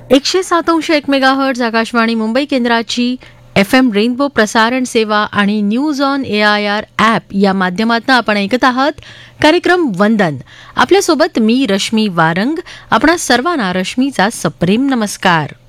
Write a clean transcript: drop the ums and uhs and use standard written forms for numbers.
107.1 megahertz Akashvani Mumbai केंद्राची FM rainbow प्रसारण सेवा आणि न्यूज ऑन AIR ॲप या माध्यमातून आपण ऐकत आहात कार्यक्रम वंदन. आपल्यासोबत मी रश्मी वारंग. आपणा सर्वांना रश्मीचा सप्रेम नमस्कार.